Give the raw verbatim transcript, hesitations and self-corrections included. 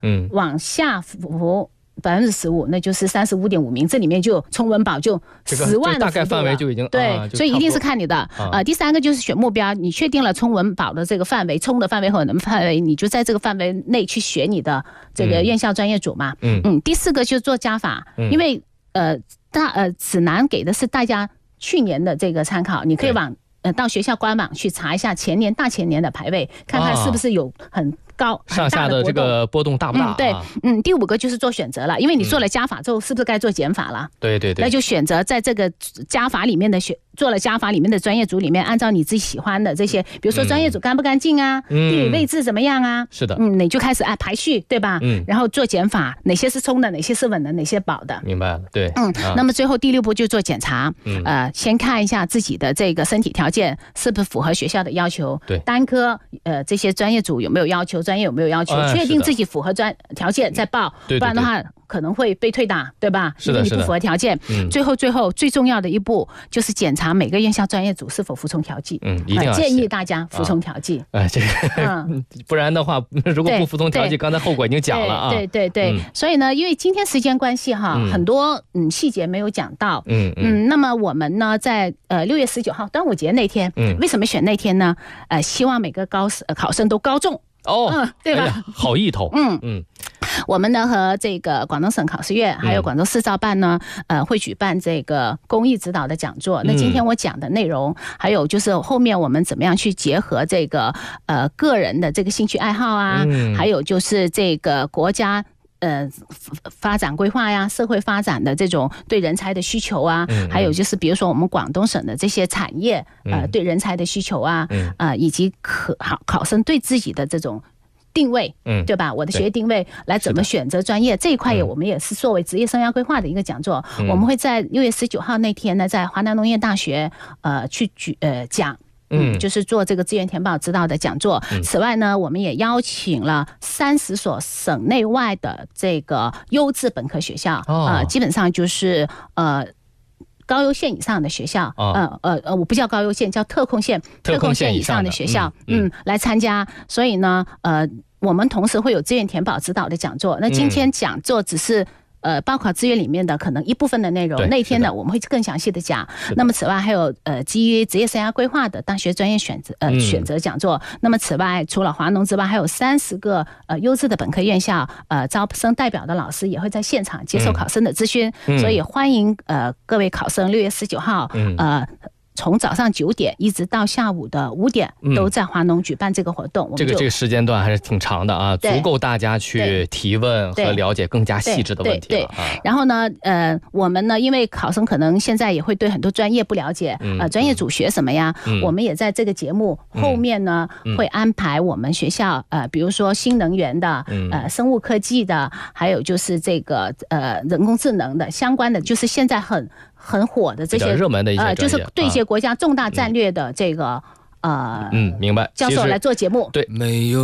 嗯， 往下浮百分之十五，那就是三十五点五名，这里面就冲文保就十万的、这个、 大概范围就已经对、 啊， 所以一定是看你的、啊、呃。第三个就是选目标，你确定了冲文保的这个范围，冲的范围和能范围，你就在这个范围内去选你的这个院校专业组嘛。 嗯嗯。第四个就是做加法，嗯、因为呃大呃指南给的是大家去年的这个参考，你可以往呃到学校官网去查一下前年大前年的排位，看看是不是有很高上下的这个波动大不大、 嗯、对，嗯，第五个就是做选择了，因为你做了加法之后，是不是该做减法了？ 对对对， 那就选择在这个加法里面的选，做了加法里面的专业组里面，按照你自己喜欢的这些，比如说专业组干不干净啊，嗯、地理位置怎么样啊？ 是的， 嗯，你就开始啊排序，对吧？ 嗯， 然后做减法，哪些是冲的，哪些是稳的，哪些保的？ 明白了，对， 嗯， 啊、 那么最后第六步就做检查， 嗯， 呃，先看一下自己的这个身体条件是不是符合学校的要求， 对， 单科呃这些专业组有没有要求，专业有没有要求， 哎、 确定自己符合专条件再报， 对对对， 不然的话可能会被退打，对吧？ 是的， 因为你不符合条件。 嗯、 最后最后最重要的一步就是检查每个院校专业组是否服从调剂。 嗯，一定要、 呃、建议大家服从调剂。 哎、啊，这个、嗯，不然的话，如果不服从调剂，刚才后果已经讲了啊。 对对 对, 对、嗯，所以呢，因为今天时间关系哈，嗯、很多嗯细节没有讲到。 嗯嗯, 嗯，那么我们呢，在呃六月十九号端午节那天，嗯，为什么选那天呢？呃，希望每个高呃考生都高中。 哦， 嗯，对吧？ 哎、好意头。 嗯嗯。 我们呢和这个广东省考试院还有广州市照办呢，嗯、呃会举办这个公益指导的讲座。那今天我讲的内容，还有就是后面我们怎么样去结合这个呃个人的这个兴趣爱好啊， 嗯、 还有就是这个国家。呃，发展规划呀，社会发展的这种对人才的需求啊， 嗯、 还有就是比如说我们广东省的这些产业， 嗯、 呃，对人才的需求啊， 嗯、 呃，以及可考考生对自己的这种定位， 嗯， 对吧？我的学业定位来怎么选择专业这一块也，我们也是作为职业生涯规划的一个讲座。嗯、我们会在六月十九号那天呢，在华南农业大学呃去举呃讲。嗯，就是做这个资源填报指导的讲座。嗯、此外呢，我们也邀请了三十所省内外的这个优质本科学校，啊、 哦呃，基本上就是呃。高优线以上的学校， 哦、 呃呃呃，我不叫高优线，叫特控线， 特控线以上的学校，嗯, 嗯, 嗯，来参加。所以呢，呃，我们同时会有资源填报指导的讲座。那今天讲座只是。呃，报考资源里面的可能一部分的内容，那天呢我们会更详细的讲。那么此外还有呃基于职业生涯规划的大学专业选择呃、嗯、选择讲座。那么此外除了华农之外，还有三十个呃优质的本科院校呃招生代表的老师也会在现场接受考生的咨询，嗯、所以欢迎呃各位考生六月十九号、嗯、呃。从早上九点一直到下午的五点，都在华农举办这个活动。 嗯、这个这个时间段还是挺长的啊，足够大家去提问和了解更加细致的问题了、啊、 对, 对, 对。然后呢，呃，我们呢，因为考生可能现在也会对很多专业不了解， 嗯、 呃，专业组学什么呀？ 嗯、 我们也在这个节目后面呢， 嗯、 会安排我们学校呃，比如说新能源的， 嗯、 呃，生物科技的，还有就是这个呃人工智能的相关的，就是现在很。很火的这些热门的一些专业， 呃，就是对一些国家重大战略的这个、 啊、 呃， 嗯，明白。 教授来做节目， 对，没有。